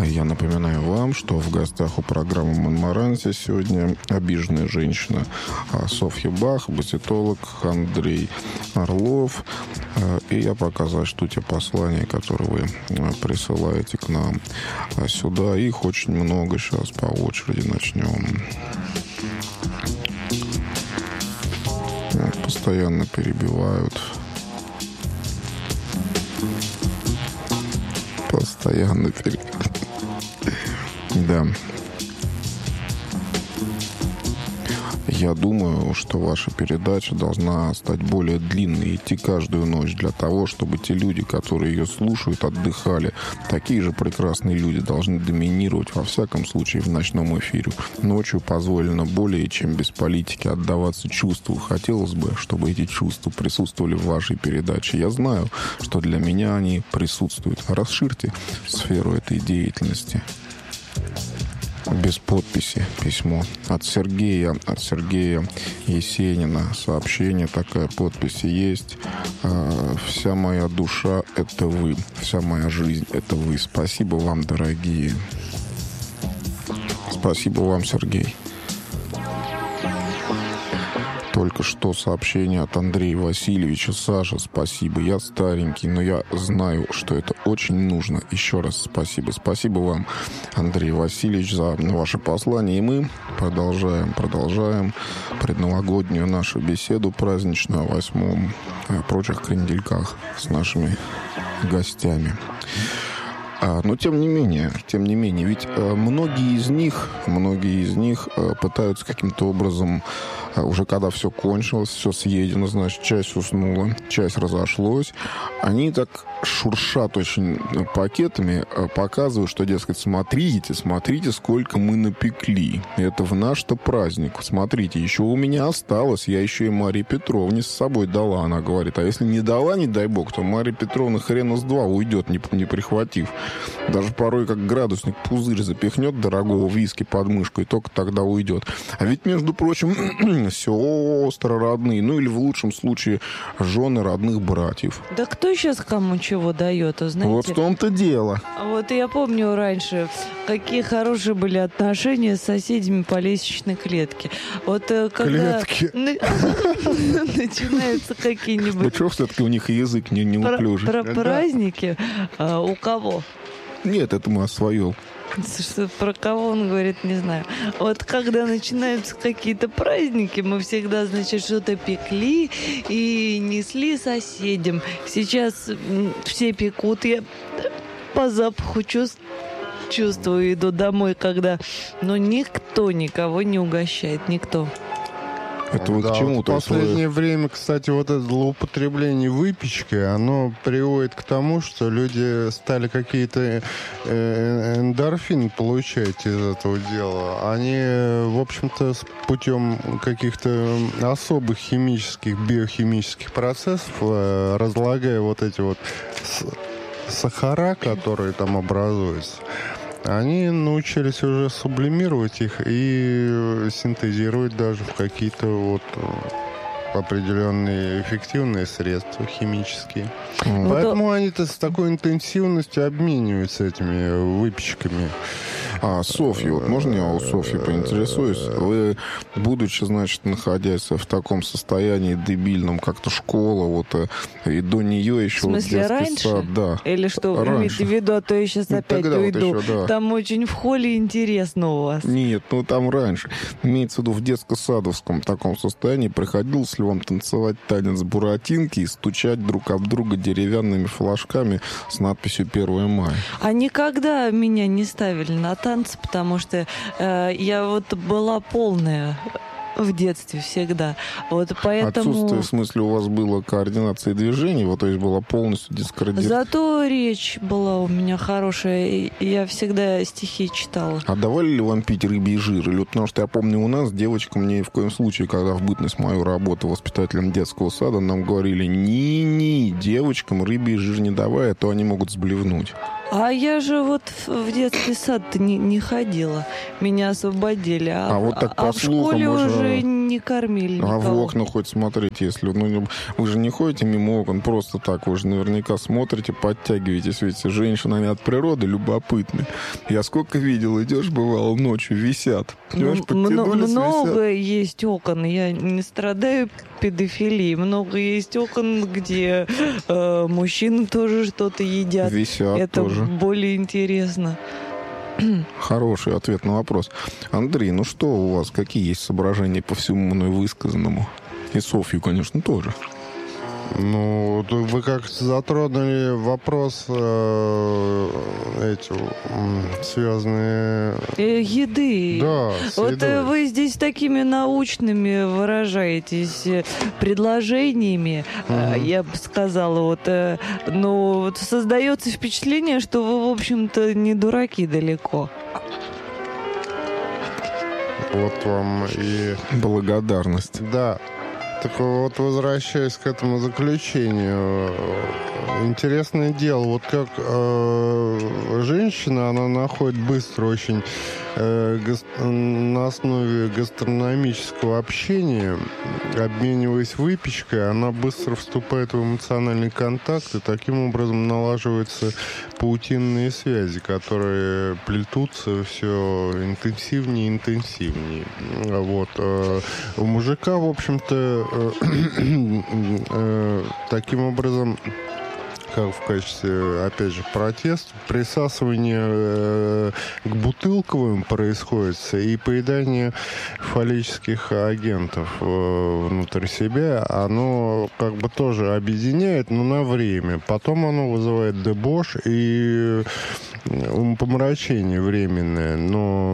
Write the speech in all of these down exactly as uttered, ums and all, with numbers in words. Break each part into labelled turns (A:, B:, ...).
A: Я напоминаю вам, что в гостях у программы «Монмаранси» сегодня обиженная женщина Софья Бах, баситолог Андрей Орлов. И я пока зачту те послания, которые вы присылаете к нам сюда. Их очень много, сейчас по очереди начнем. Постоянно перебивают. Постоянно перебивают. Да. Я думаю, что ваша передача должна стать более длинной, идти каждую ночь для того, чтобы те люди, которые ее слушают, отдыхали. Такие же прекрасные люди должны доминировать, во всяком случае, в ночном эфире. Ночью позволено более чем без политики отдаваться чувству. Хотелось бы, чтобы эти чувства присутствовали в вашей передаче. Я знаю, что для меня они присутствуют. Расширьте сферу этой деятельности. Без подписи письмо от Сергея, от Сергея Есенина. Сообщение, такая подпись есть. Вся моя душа — это вы. Вся моя жизнь — это вы. Спасибо вам, дорогие. Спасибо вам, Сергей. Только что сообщение от Андрея Васильевича. Саша, спасибо. Я старенький, но я знаю, что это очень нужно. Еще раз спасибо. Спасибо вам, Андрей Васильевич, за ваше послание. И мы продолжаем, продолжаем предновогоднюю нашу беседу праздничную о восьмом и о прочих крендельках с нашими гостями. А, но тем не менее, тем не менее, ведь а, многие из них, многие из них а, пытаются каким-то образом, а, уже когда все кончилось, все съедено, значит, часть уснула, часть разошлась, они так шуршат очень пакетами, а, показывают, что, дескать, смотрите, смотрите, сколько мы напекли. Это в наш-то праздник. Смотрите, еще у меня осталось, я еще и Марии Петровне с собой дала, она говорит. А если не дала, не дай бог, то Мария Петровна хрена с два уйдет, не, не прихватив. Даже порой как градусник пузырь запихнет дорогого виски под мышку и только тогда уйдет. А ведь, между прочим, сестры родные, ну или в лучшем случае жены родных братьев.
B: Да кто сейчас кому чего дает, знаете?
A: Вот в том-то дело.
B: Вот я помню раньше, какие хорошие были отношения с соседями по лестничной клетке. Вот когда
A: Клетки.
B: начинаются какие-нибудь...
A: Да что все-таки у них язык не неуклюжий?
B: Про праздники у кого?
A: Нет, это мы о своем.
B: Что, про кого он говорит, не знаю. Вот когда начинаются какие-то праздники, мы всегда, значит, что-то пекли и несли соседям. Сейчас все пекут. Я по запаху чувствую, чувствую, иду домой, когда... Но никто никого не угощает, никто.
A: Это вы
C: да,
A: к чему?
C: вот в последнее вы... время, кстати, вот это злоупотребление выпечкой, оно приводит к тому, что люди стали какие-то э, эндорфины получать из этого дела. Они, в общем-то, с путем каких-то особых химических, биохимических процессов, э, разлагая вот эти вот сахара, которые там образуются, они научились уже сублимировать их и синтезировать даже в какие-то вот определенные эффективные средства химические. Mm. Поэтому они-то с такой интенсивностью обмениваются этими выпечками.
A: А, Софья, вот можно я у Софьи поинтересуюсь? Вы, будучи, значит, находясь в таком состоянии дебильном, как-то школа, вот, и до нее еще...
B: В смысле,
A: вот детский
B: раньше?
A: сад, да.
B: Или что, вы
A: раньше.
B: имеете в виду, а то я сейчас
A: ну,
B: опять уйду. Вот еще, да. Там очень в холле интересно у вас.
A: Нет, ну там раньше. Имеется в виду в детско-садовском таком состоянии приходилось ли вам танцевать танец буратинки и стучать друг об друга деревянными флажками с надписью «первое мая».
B: А никогда меня не ставили на танцы, потому что э, я вот была полная в детстве всегда. Вот поэтому...
A: Отсутствие, в смысле, у вас было координации движений, вот, то есть была полностью дискоординация.
B: Зато речь была у меня хорошая, и я всегда стихи читала.
A: А давали ли вам пить рыбий жир? Или, потому что я помню, у нас девочка мне ни в коем случае, когда в бытность мою работу воспитателем детского сада, нам говорили: ни-ни, девочкам рыбий жир не давай, а то они могут сблевнуть.
B: А я же вот в детский сад не, не ходила. Меня освободили. А,
A: а вот так, по
B: а в школе
A: слухам,
B: уже не кормили никого.
A: А в окна хоть смотрите, если... Ну, вы же не ходите мимо окон просто так, вы же наверняка смотрите, подтягиваетесь, ведь женщины, они от природы любопытны. Я сколько видел, идешь, бывало, ночью висят. Понимаешь,
B: Ну, мно-
A: подтянулись,
B: много
A: висят.
B: есть окон. Я не страдаю педофилией. Много есть окон, где э, мужчины тоже что-то едят.
A: Висят
B: Это
A: тоже.
B: более интересно.
A: Хороший ответ на вопрос. Андрей, ну что у вас, какие есть соображения по всему мной высказанному? И Софью, конечно, тоже.
C: Ну, тут вы как-то затронули вопрос э, эти, м, связанные...
B: Э, еды.
C: Да, с
B: Вот
C: едой.
B: э, вы здесь такими научными выражаетесь э, предложениями, э,
C: Мгм.
B: я бы сказала, вот, э, но вот создается впечатление, что вы, в общем-то, не дураки далеко.
C: Вот вам и...
A: Благодарность.
C: Да. Так вот, возвращаясь к этому заключению, интересное дело, вот как э, женщина, она находит быстро очень э, гас- на основе гастрономического общения, обмениваясь выпечкой, она быстро вступает в эмоциональный контакт, и таким образом налаживаются паутинные связи, которые плетутся все интенсивнее и интенсивнее. Вот. э, У мужика, в общем-то, э, э, таким образом, как в качестве, опять же, протеста, присасывание э, к бутылковым происходит и поедание фаллических агентов э, внутрь себя, оно как бы тоже объединяет, но на время. Потом оно вызывает дебош и умопомрачение временное. Но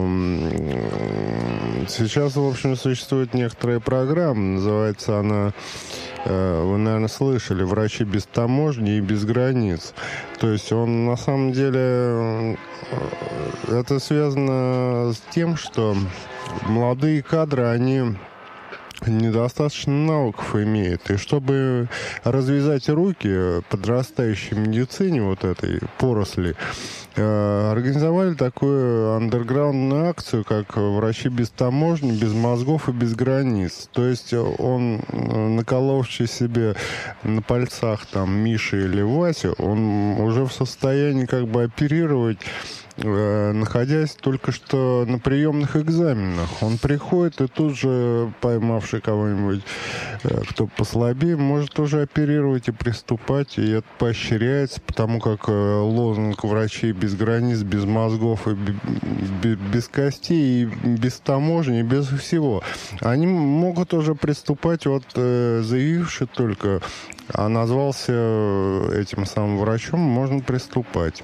C: м, сейчас, в общем, существует некоторая программа, называется она, э, вы, наверное, слышали, «Врачи без таможни и без границ». То есть он на самом деле, э, это связано с тем, что молодые кадры, они недостаточно навыков имеют. И чтобы развязать руки подрастающей медицине вот этой поросли, э, организовали такую андерграундную акцию, как «Врачи без таможни, без мозгов и без границ». То есть он, наколовший себе на пальцах там Миши или Васю, он уже в состоянии как бы оперировать, находясь только что на приемных экзаменах. Он приходит, и тут же, поймавший кого-нибудь, кто послабее, может уже оперировать и приступать, и это поощряется, потому как лозунг «Врачей без границ, без мозгов и без костей, и без таможни, и без всего». Они могут уже приступать, вот заявивший только, а назвался этим самым врачом, можно приступать.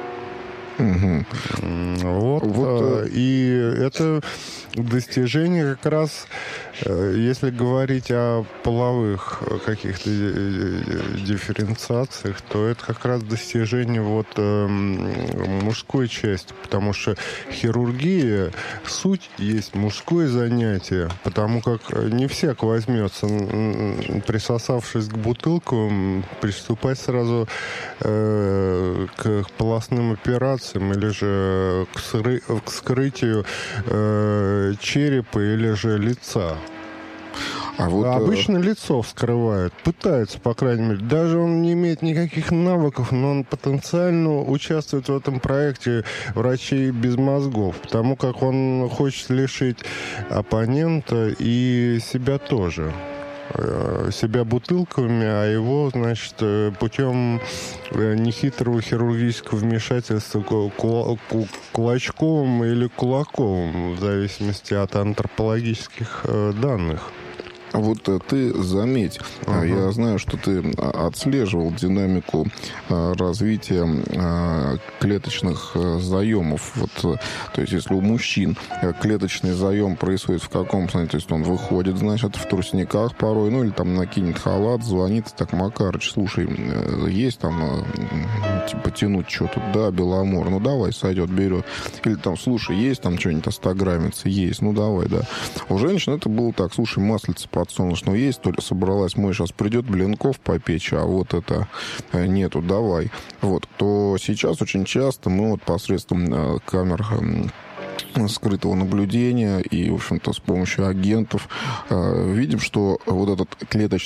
A: Угу.
C: Вот,
A: Вот,
C: и это достижение как раз, если говорить о половых каких-то дифференциациях, то это как раз достижение вот мужской части, потому что хирургия, суть есть мужское занятие, потому как не всяк возьмется, присосавшись к бутылкам, приступать сразу э, к полостным операциям или же к, сры- к скрытию э, черепа или же лица.
A: А вот,
C: Обычно э... лицо вскрывают, пытаются, по крайней мере. Даже он не имеет никаких навыков, но он потенциально участвует в этом проекте «Врачей без мозгов», потому как он хочет лишить оппонента и себя тоже. Себя бутылками, а его, значит, путем нехитрого хирургического вмешательства кулачковым или кулаковым, в зависимости от антропологических данных.
A: Вот ты заметь, uh-huh. я знаю, что ты отслеживал динамику развития клеточных заемов. Вот, то есть, если у мужчин клеточный заем происходит в каком состоянии, то есть он выходит, значит, в трусниках порой, ну или там накинет халат, звонит, так: Макарыч, слушай, есть там типа тянуть что-то, да, Беломор, ну давай, сойдет, берет. Или там, слушай, есть там что-нибудь остаграммится, есть, ну давай, да. У женщин это было так: слушай, маслица подсолнечного есть, то ли собралась, мой сейчас придет блинков попечь, а вот это нету, давай. Вот, то сейчас очень часто мы вот посредством камер скрытого наблюдения и, в общем-то, с помощью агентов видим, что вот этот клеточный